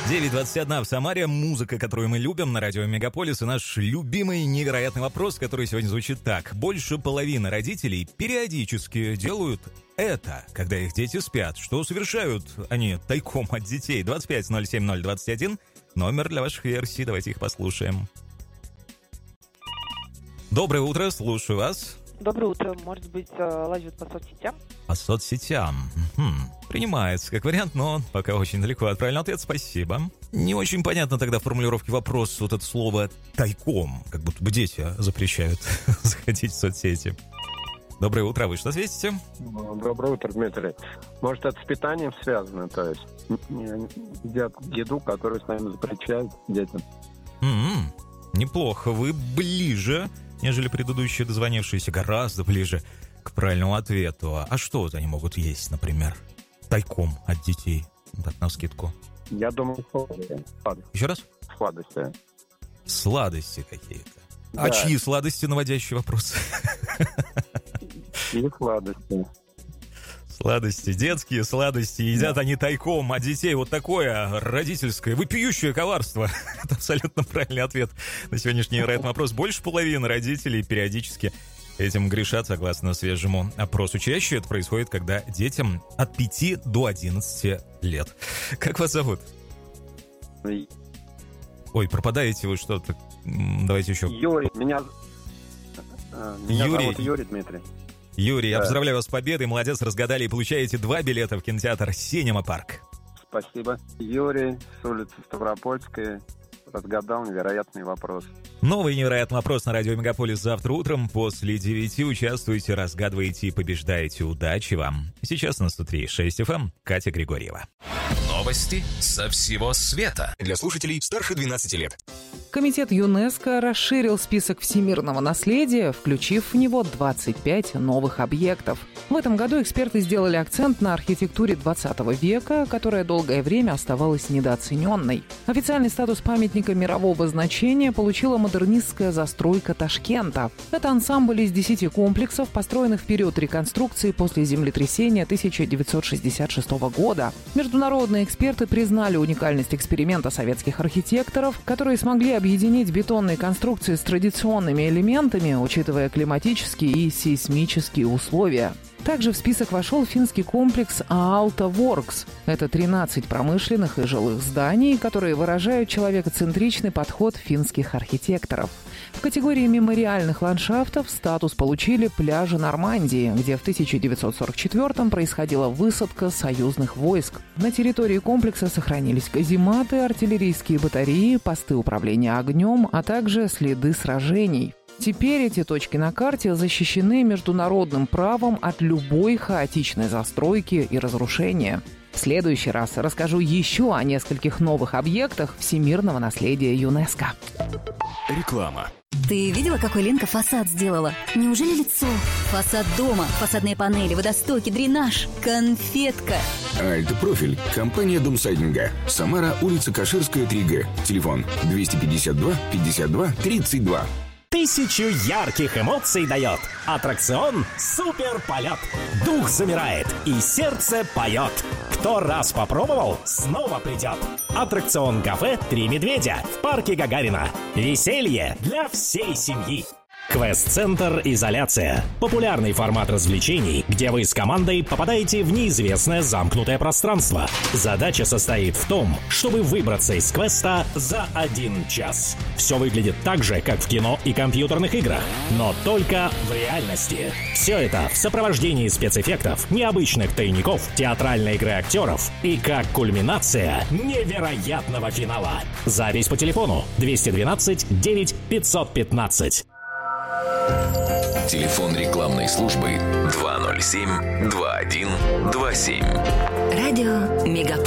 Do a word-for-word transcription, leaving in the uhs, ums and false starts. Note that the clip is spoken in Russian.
девять двадцать один в Самаре. Музыка, которую мы любим на радио Мегаполис. И наш любимый невероятный вопрос, который сегодня звучит так. Больше половины родителей периодически делают это, когда их дети спят. Что совершают они тайком от детей? двадцать пять ноль семь ноль двадцать один. Номер для ваших версий. Давайте их послушаем. Доброе утро, слушаю вас. Доброе утро. Может быть, лазят по соцсетям? По соцсетям. Хм, принимается как вариант, но пока очень далеко от правильного ответа. Спасибо. Не очень понятно тогда формулировки вопроса. Вот это слово «тайком». Как будто бы дети запрещают заходить в соцсети. Доброе утро. Вы что ответите? Доброе утро, Дмитрий. Может, это с питанием связано? То есть едят еду, которую с нами запрещают детям. М-м, неплохо. Вы ближе, нежели предыдущие дозвонившиеся, гораздо ближе к правильному ответу. А что вот они могут есть, например, тайком от детей? Так, навскидку. Я думаю, сладости. Еще раз? Сладости. Сладости какие-то. Да. А чьи сладости? Наводящий вопрос. И сладости. Сладости, детские сладости. Едят они тайком от детей. Вот такое родительское, вопиющее коварство. Это абсолютно правильный ответ на сегодняшний невероятный вопрос. Больше половины родителей периодически этим грешат, согласно свежему опросу. Чаще это происходит, когда детям от пяти до одиннадцати лет. Как вас зовут? Ой, пропадаете вы что-то. Давайте еще. Юрий, меня, меня Юрий. зовут Юрий Дмитрий. Юрий, Да. я поздравляю вас с победой. Молодец, разгадали и получаете два билета в кинотеатр «Синема Парк». Спасибо. Юрий с улицы Ставропольской разгадал невероятный вопрос. Новый невероятный вопрос на радио Мегаполис завтра утром после девяти. Участвуйте, разгадывайте и побеждаете. Удачи вам. Сейчас на сто три и шесть эф эм Катя Григорьева. Новости со всего света для слушателей старше двенадцати лет. Комитет ЮНЕСКО расширил список всемирного наследия, включив в него двадцать пять новых объектов. В этом году эксперты сделали акцент на архитектуре двадцатого века, которая долгое время оставалась недооцененной. Официальный статус памятника мирового значения получила модернистская застройка Ташкента. Это ансамбль из десяти комплексов, построенных в период реконструкции после землетрясения тысяча девятьсот шестьдесят шестого года. Международные эксперты признали уникальность эксперимента советских архитекторов, которые смогли объединить бетонные конструкции с традиционными элементами, учитывая климатические и сейсмические условия. Также в список вошел финский комплекс Aalto Works. Это тринадцать промышленных и жилых зданий, которые выражают человекоцентричный подход финских архитекторов. В категории мемориальных ландшафтов статус получили пляжи Нормандии, где в тысяча девятьсот сорок четвёртом происходила высадка союзных войск. На территории комплекса сохранились казематы, артиллерийские батареи, посты управления огнем, а также следы сражений. Теперь эти точки на карте защищены международным правом от любой хаотичной застройки и разрушения. В следующий раз расскажу еще о нескольких новых объектах всемирного наследия ЮНЕСКО. Реклама. Ты видела, какой Ленка фасад сделала? Неужели лицо? Фасад дома, фасадные панели, водостоки, дренаж, конфетка. Альтпрофиль. Компания Домсайдинга. Самара, улица Каширская, три гэ. Телефон двести пятьдесят два пятьдесят два тридцать два. Тысячу ярких эмоций дает аттракцион «Суперполет». Дух замирает и сердце поет. Кто раз попробовал, снова придет. Аттракцион «Кафе Три медведя» в парке Гагарина. Веселье для всей семьи. Квест-центр «Изоляция». Популярный формат развлечений, где вы с командой попадаете в неизвестное замкнутое пространство. Задача состоит в том, чтобы выбраться из квеста за один час. Все выглядит так же, как в кино и компьютерных играх, но только в реальности. Все это в сопровождении спецэффектов, необычных тайников, театральной игры актеров и как кульминация невероятного финала. Запись по телефону двести двенадцать девять пятьсот пятнадцать. Телефон рекламной службы два ноль семь два один два семь. Радио Мегаполис.